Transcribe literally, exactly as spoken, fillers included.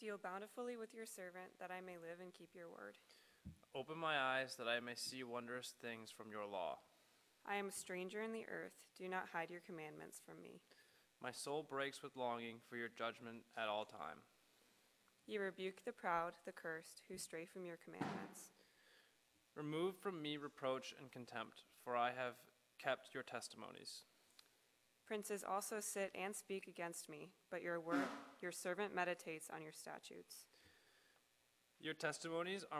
Deal bountifully with your servant, that I may live and keep your word. Open my eyes that I may see wondrous things from your law. I am a stranger in the earth. Do not hide your commandments from me. My soul breaks with longing for your judgment at all time. You rebuke the proud, the cursed, who stray from your commandments. Remove from me reproach and contempt, for I have kept your testimonies. Princes also sit and speak against me, but your word, your servant meditates on your statutes. Your testimonies are